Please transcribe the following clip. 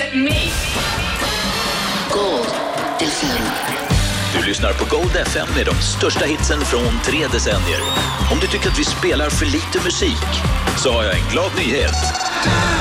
Mix. Gold FM. Du lyssnar på Gold FM med de största hitsen från 3 decennier. Om du tycker att vi spelar för lite musik så har jag en glad nyhet.